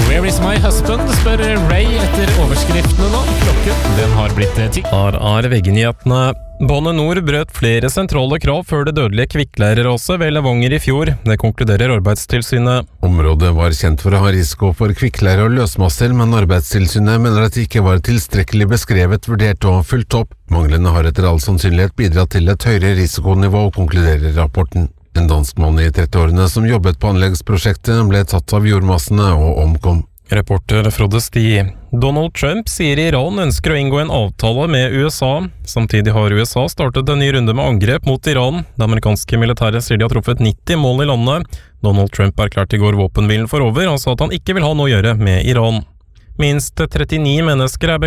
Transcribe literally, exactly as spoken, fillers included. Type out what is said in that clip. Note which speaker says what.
Speaker 1: Where is my husband, spør Ray etter overskriftene nå. Klokken, den har blitt ti.
Speaker 2: Her er V G-nyhetene. Bane Nor brøt flere sentrale krav før det dødelige kvikkleireraset ved Levanger i fjor. Det konkluderer Arbeidstilsynet.
Speaker 3: Området var kjent for å ha risiko for kvikkleire og løsmasser, men Arbeidstilsynet mener at det ikke var tilstrekkelig beskrevet, vurdert og fulgt opp. Manglene har etter all sannsynlighet bidratt til et høyere risikonivå, konkluderer rapporten. En dansk mann i trettiårene som jobbet på anleggsprosjektet ble tatt av jordmassene og omkom.
Speaker 2: Reporter Frode Sti. Donald Trump sier Iran ønsker å inngå en avtale med U S A. Samtidig har U S A startet en ny runde med angrep mot Iran. Det amerikanske militæret sier de har truffet nitti mål i landet. Donald Trump erklærte i går våpenhvilen for over og sa at han ikke vil ha noe å gjøre med Iran. Minst trettini mennesker er